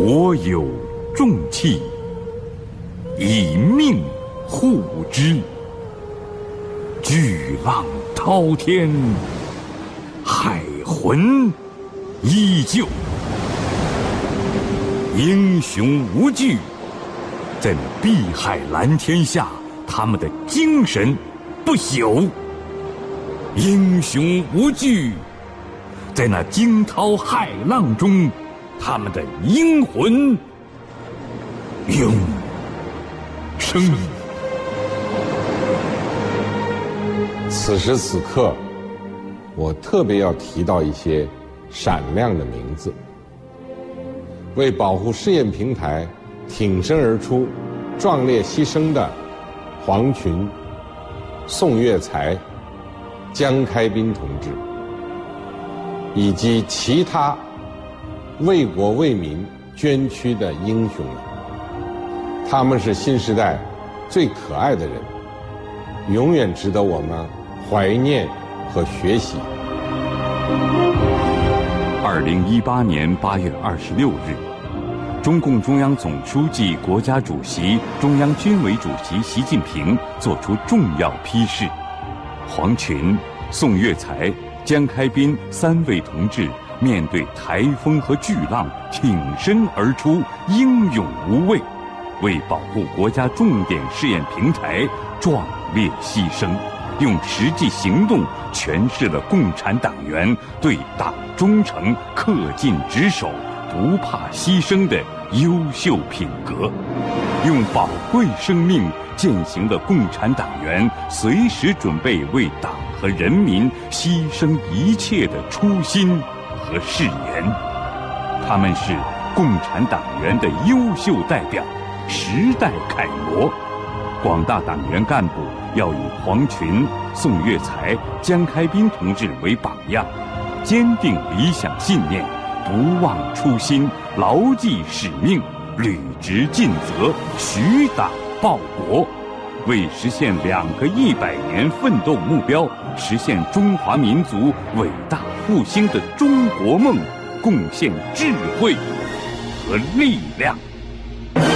国有重器，以命护之。巨浪滔天，海魂依旧。英雄无惧，在那碧海蓝天下，他们的精神不朽。英雄无惧，在那惊涛骇浪中，他们的英魂永生。 此时此刻，我特别要提到一些闪亮的名字。为保护试验平台挺身而出、壮烈牺牲的黄群、宋岳才、江开斌同志，以及其他为国为民捐躯的英雄们，他们是新时代最可爱的人，永远值得我们怀念和学习。 2018年8月26日，中共中央总书记、国家主席、中央军委主席习近平作出重要批示：黄群、宋岳才、江开斌3位同志面对台风和巨浪挺身而出，英勇无畏，为保护国家重点试验平台壮烈牺牲，用实际行动诠释了共产党员对党忠诚、恪尽职守、不怕牺牲的优秀品格，用宝贵生命践行了共产党员随时准备为党和人民牺牲一切的初心和誓言。他们是共产党员的优秀代表，时代楷模。广大党员干部要以黄群、宋岳才、江开斌同志为榜样，坚定理想信念，不忘初心，牢记使命，履职尽责，许党报国，为实现2个100年奋斗目标，实现中华民族伟大复兴的中国梦贡献智慧和力量。